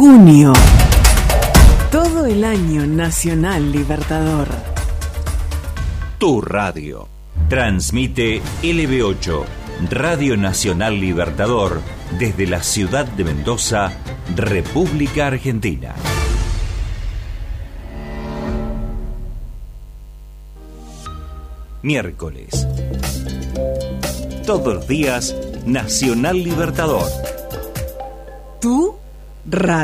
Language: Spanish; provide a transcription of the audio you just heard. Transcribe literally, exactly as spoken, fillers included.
Junio. Todo el año Nacional Libertador. Tu radio. Transmite L B ocho, Radio Nacional Libertador, desde la ciudad de Mendoza, República Argentina. Miércoles. Todos los días, Nacional Libertador. Tu radio.